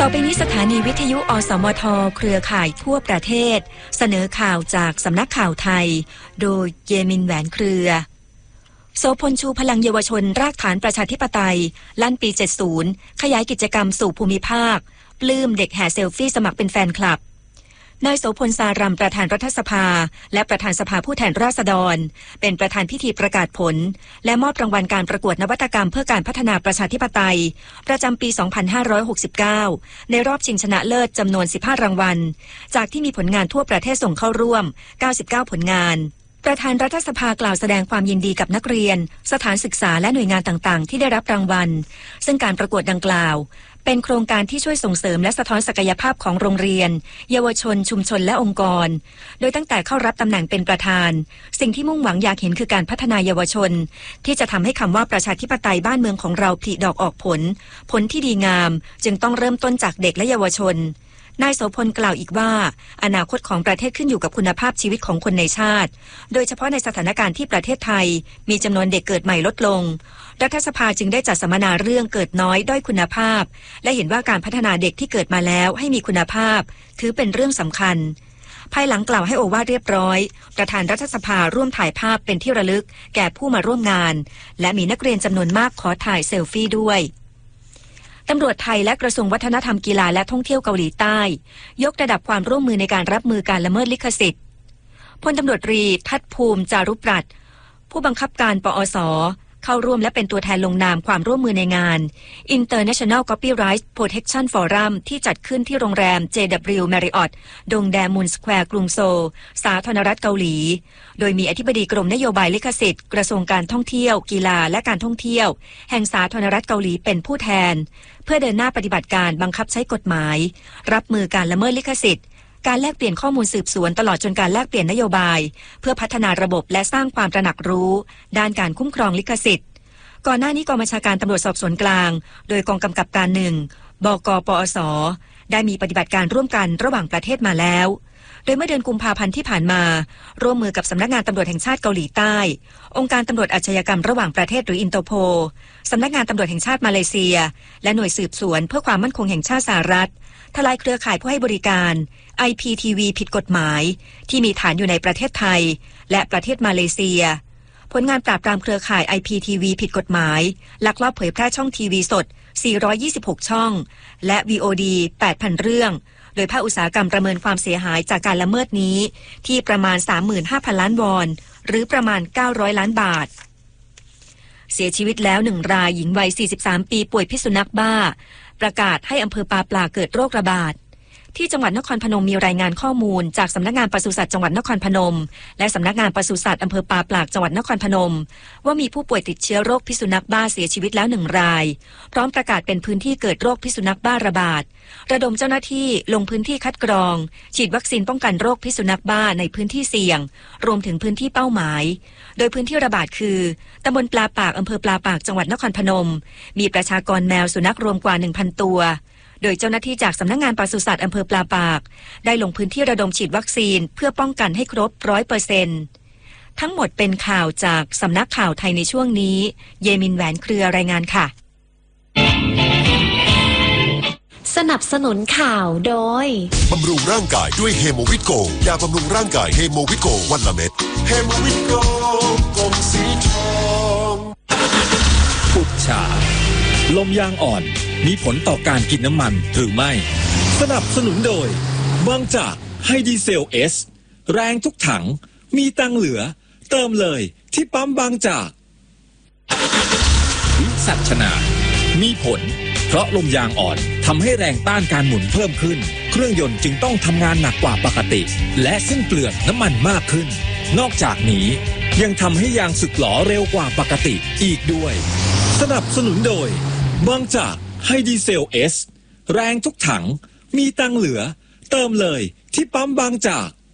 ต่อไปนี้สถานีวิทยุอสมทเครือข่ายทั่วประเทศเสนอข่าวจากสำนักข่าวไทยโดยเยมินแหวนเครือโสพลชูพลังเยาวชนรากฐานประชาธิปไตยลั่นปี 70 ขยายกิจกรรมสู่ภูมิภาคปลื้มเด็กแห่เซลฟี่สมัครเป็นแฟนคลับนายโสพลสารัมประธานรัฐสภาและประธานสภาผู้แทนราษฎรเป็นประธานพิธีประกาศผลและมอบรางวัลการประกวดนวัตกรรมเพื่อการพัฒนาประชาธิปไตยประจำปี 2569 ในรอบชิงชนะเลิศจำนวน 15 รางวัลจากที่มีผลงานทั่วประเทศส่งเข้าร่วม 99 ผลงานประธานรัฐสภากล่าวแสดงความยินดีกับนักเรียนสถานศึกษาและหน่วยงานต่างๆที่ได้รับรางวัลซึ่งการประกวดดังกล่าวเป็นโครงการที่ช่วยส่งเสริมและสะท้อนศักยภาพของโรงเรียนเยาวชนชุมชนและองค์กรโดยตั้งแต่เข้ารับตำแหน่งเป็นประธานสิ่งที่มุ่งหวังอยากเห็นคือการพัฒนาเยาวชนที่จะทำให้คำว่าประชาธิปไตยบ้านเมืองของเราผลิดอกออกผลที่ดีงามจึงต้องเริ่มต้นจากเด็กและเยาวชนนายโสพลกล่าวอีกว่าอนาคตของประเทศขึ้นอยู่กับคุณภาพชีวิตของคนในชาติโดยเฉพาะในสถานการณ์ที่ประเทศไทยมีจำนวนเด็กเกิดใหม่ลดลงรัฐสภาจึงได้จัดสัมมนาเรื่องเกิดน้อยด้อยคุณภาพและเห็นว่าการพัฒนาเด็กที่เกิดมาแล้วให้มีคุณภาพถือเป็นเรื่องสำคัญภายหลังกล่าวให้โอวาทเรียบร้อยประธานรัฐสภาร่วมถ่ายภาพเป็นที่ระลึกแก่ผู้มาร่วมงานและมีนักเรียนจำนวนมากขอถ่ายเซลฟี่ด้วยตำรวจไทยและกระทรวงวัฒนธรรมกีฬาและท่องเที่ยวเกาหลีใต้ยกระดับความร่วมมือในการรับมือการละเมิดลิขสิทธิ์พลตำรวจตรีทัศน์ภูมิจารุปรัตน์ผู้บังคับการปอส.เข้าร่วมและเป็นตัวแทนลงนามความร่วมมือในงาน International Copyright Protection Forum ที่จัดขึ้นที่โรงแรม JW Marriott ดงแดมูนสแควร์กรุงโซลสาธารณรัฐเกาหลีโดยมีอธิบดีกรมนโยบายลิขสิทธิ์กระทรวงการท่องเที่ยวกีฬาและการท่องเที่ยวแห่งสาธารณรัฐเกาหลีเป็นผู้แทนเพื่อเดินหน้าปฏิบัติการบังคับใช้กฎหมายรับมือการละเมิดลิขสิทธิ์การแลกเปลี่ยนข้อมูลสืบสวนตลอดจนการแลกเปลี่ยนนโยบายเพื่อพัฒนาระบบและสร้างความตระหนักรู้ด้านการคุ้มครองลิขสิทธิ์ก่อนหน้านี้กองบัญชาการตำรวจสอบสวนกลางโดยกองกำกับการ1 บก.ปอส.ได้มีปฏิบัติการร่วมกันระหว่างประเทศมาแล้วโดยเมื่อเดือนกุมภาพันธ์ที่ผ่านมาร่วมมือกับสำนักงานตำรวจแห่งชาติเกาหลีใต้องค์การตำรวจอาชญากรรมระหว่างประเทศหรืออินเตอร์โพลสำนักงานตำรวจแห่งชาติมาเลเซียและหน่วยสืบสวนเพื่อความมั่นคงแห่งชาติสหรัฐทลายเครือข่ายผู้ให้บริการ IPTV ผิดกฎหมายที่มีฐานอยู่ในประเทศไทยและประเทศมาเลเซียผลงานปราบปรามเครือข่าย IPTV ผิดกฎหมายลักลอบเผยแพร่ช่องทีวีสด426ช่องและ VOD 8,000 เรื่องโดยภาคอุตสาหกรรมประเมินความเสียหายจากการละเมิดนี้ที่ประมาณ 35,000 ล้านวอนหรือประมาณ900ล้านบาทเสียชีวิตแล้ว1รายหญิงวัย43ปีป่วยพิษสุนัขบ้าประกาศให้อำเภอปาปลาเกิดโรคระบาดที่จังหวัดนครพนมมีรายงานข้อมูลจากสำนักงานปศุสัตว์จังหวัดนครพนมและสำนักงานปศุสัตว์อำเภอปาปลากจังหวัดนครพนมว่ามีผู้ป่วยติดเชื้อโรคพิษสุนัขบ้าเสียชีวิตแล้ว1รายพร้อมประกาศเป็นพื้นที่เกิดโรคพิษสุนัขบ้าระบาดระดมเจ้าหน้าที่ลงพื้นที่คัดกรองฉีดวัคซีนป้องกันโรคพิษสุนัขบ้าในพื้นที่เสี่ยงรวมถึงพื้นที่เป้าหมายโดยพื้นที่ระบาดคือตำบลปลาปากอำเภอปลาปากจังหวัดนครพนมมีประชากรแมวสุนัขรวมกว่า 1,000 ตัวโดยเจ้าหน้าที่จากสำนักงานปศุสัตว์อำเภอปลาปากได้ลงพื้นที่ระดมฉีดวัคซีนเพื่อป้องกันให้ครบ 100% ทั้งหมดเป็นข่าวจากสำนักข่าวไทยในช่วงนี้เยมินแหวนเครือรายงานค่ะสนับสนุนข่าวโดยบำรุงร่างกายด้วยเฮโมวิตโกยาบำรุงร่างกายเฮโมวิตโกวันละเม็ดเฮโมวิตโกกลมสีทองปุบฉาลมยางอ่อนมีผลต่อการกินน้ำมันหรือไม่สนับสนุนโดยบางจากไฮดีเซลเอสแรงทุกถังมีตังเหลือเติมเลยที่ปั๊มบางจากวิสัชนามีผลเพราะลมยางอ่อนทำให้แรงต้านการหมุนเพิ่มขึ้นเครื่องยนต์จึงต้องทำงานหนักกว่าปกติและสิ้นเปลืองน้ำมันมากขึ้นนอกจากนี้ยังทำให้ยางสึกหรอเร็วกว่าปกติอีกด้วยสนับสนุนโดยบางจากไฮดีเซลเอสแรงทุกถังมีตังเหลือเติมเลยที่ปั๊มบางจาก